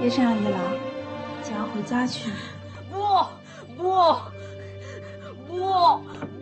别这样一来，就要回家去。 不，